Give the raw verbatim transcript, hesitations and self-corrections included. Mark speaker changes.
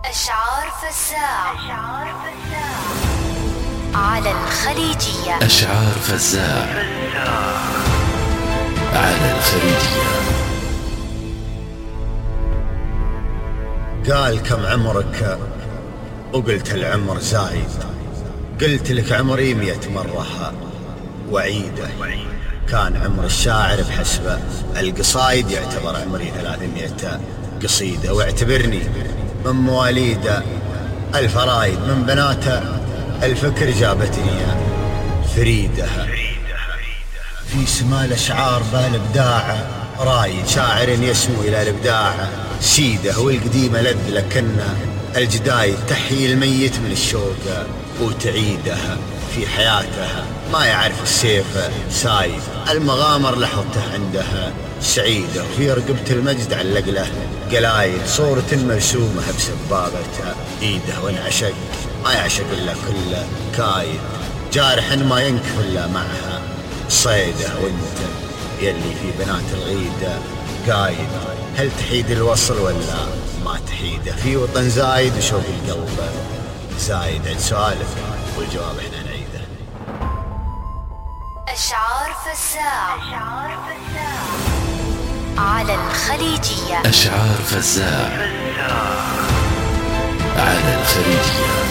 Speaker 1: أشعار فزاع على الخليجية.
Speaker 2: أشعار فزاع على الخليجية.
Speaker 3: قال كم عمرك وقلت العمر زايد، قلت لك عمري مئة مرة وعيده. كان عمر الشاعر بحسبه القصايد يعتبر عمري ثلاثمائة قصيدة، واعتبرني من مواليد الفرايد، من بناته الفكر جابتني فريدة. في سما الأشعار بالإبداع رايد، شاعر يسمو إلى الإبداع سيده. والقديمة لذ لكن الجدايد تحيي الميت من الشوق وتعيده. في حياتها ما يعرف السيف سايد، المغامر لحظته عندها سعيدة. وفي رقبة المجد علق له قلايد، صورة مرسومة بسبابة ايده. وانعشق ما يعشق الا كل كايد، جارح ما ينكف الا معها صيده. وانت يلي في بنات الغيدة قايد، هل تحيد الوصل ولا ما تحيده؟ في وطن زايد وشوق القلب زايد. عند سؤالك والجواب احنا نعيده.
Speaker 1: أشعار فزاع على الخليجية.
Speaker 2: أشعار فزاع على الخليجية.